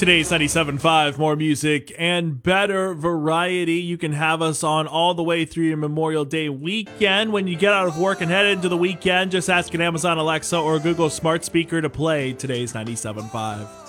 Today's 97.5, more music and better variety. You can have us on all the way through your Memorial Day weekend. When you get out of work and head into the weekend, just ask an Amazon Alexa or Google Smart Speaker to play today's 97.5.